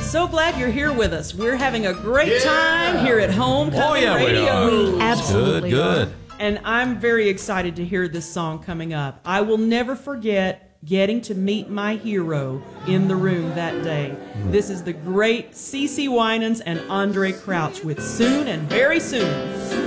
so glad you're here with us. We're having a great time here at Homecoming Radio. We absolutely Good. And I'm very excited to hear this song coming up. I will never forget getting to meet my hero in the room that day. This is the great CeCe Winans and Andre Crouch with Soon and Very Soon.